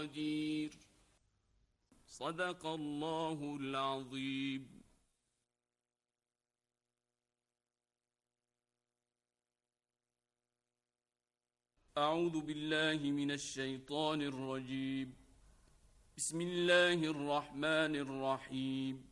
قدير. صدق الله العظيم. أعوذ بالله من الشيطان الرجيم. بسم الله الرحمن الرحيم.